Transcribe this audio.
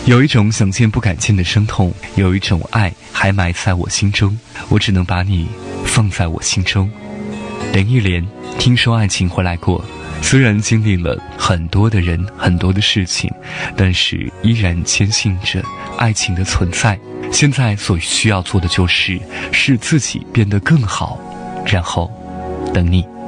有一种想见不敢见的伤痛，有一种爱还埋在我心中，我只能把你放在我心中。林忆莲，听说爱情回来过，虽然经历了很多的人很多的事情，但是依然坚信着爱情的存在。现在所需要做的就是使自己变得更好，然后等你。